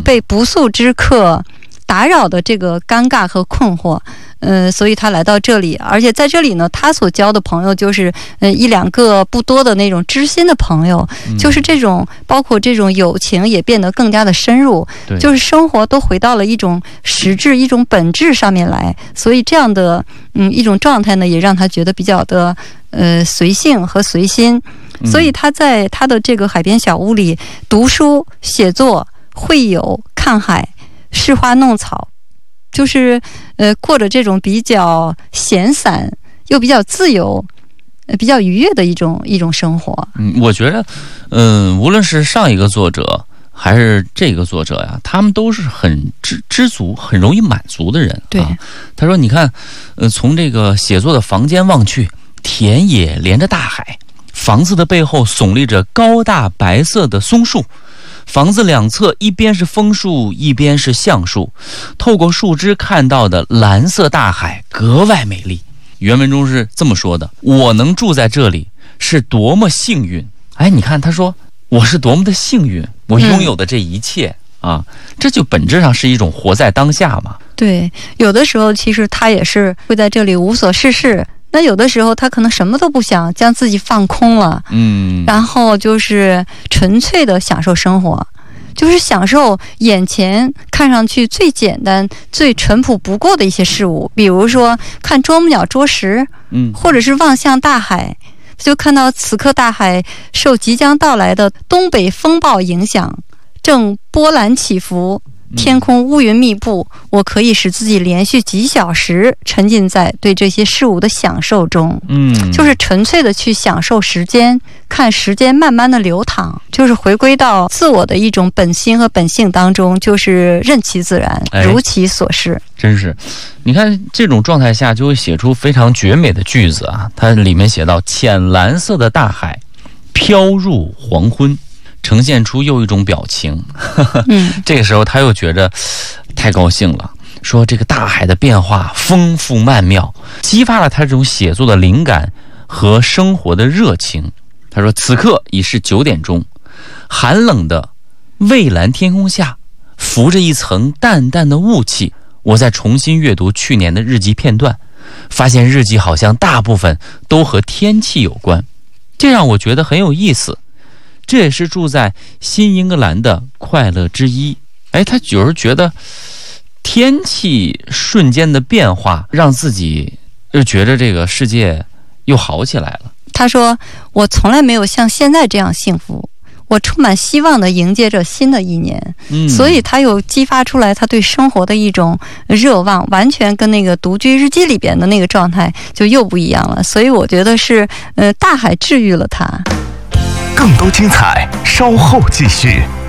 被不速之客打扰的这个尴尬和困惑，所以他来到这里，而且在这里呢，他所交的朋友就是一两个不多的那种知心的朋友，就是这种包括这种友情也变得更加的深入，就是生活都回到了一种实质、一种本质上面来，所以这样的一种状态呢，也让他觉得比较的随性和随心，所以他在他的这个海边小屋里读书、写作、会友、看海。侍花弄草，就是过着这种比较闲散又比较自由、比较愉悦的一种生活。 我觉得，无论是上一个作者还是这个作者呀，他们都是很知足、很容易满足的人。 对， 他说：“你看，从这个写作的房间望去，田野连着大海，房子的背后耸立着高大白色的松树。”房子两侧一边是枫树，一边是橡树，透过树枝看到的蓝色大海格外美丽。原文中是这么说的：我能住在这里是多么幸运。哎，你看他说我是多么的幸运，我拥有的这一切啊，这就本质上是一种活在当下嘛。 对，有的时候其实他也是会在这里无所事事，那有的时候他可能什么都不想，将自己放空了，然后就是纯粹的享受生活，就是享受眼前看上去最简单、最淳朴不过的一些事物，比如说看啄木鸟啄食，或者是望向大海，就看到此刻大海受即将到来的东北风暴影响，正波澜起伏。天空乌云密布，我可以使自己连续几小时沉浸在对这些事物的享受中，就是纯粹的去享受时间，看时间慢慢的流淌，就是回归到自我的一种本心和本性当中，就是任其自然，如其所是。 真是，你看这种状态下就会写出非常绝美的句子啊！它里面写到：浅蓝色的大海飘入黄昏。呈现出又一种表情，这个时候他又觉着太高兴了，说这个大海的变化丰富曼妙，激发了他这种写作的灵感和生活的热情。他说：此刻已是9点钟，寒冷的蔚蓝天空下浮着一层淡淡的雾气，我在重新阅读去年的日记片段，发现日记好像大部分都和天气有关，这让我觉得很有意思，这也是住在新英格兰的快乐之一。哎，他有时候觉得天气瞬间的变化让自己又觉得这个世界又好起来了。 他说：我从来没有像现在这样幸福，我充满希望地迎接着新的一年。所以他又激发出来他对生活的一种热望，完全跟那个独居日记里边的那个状态就又不一样了。所以我觉得是大海治愈了他。 更多精彩稍后继续。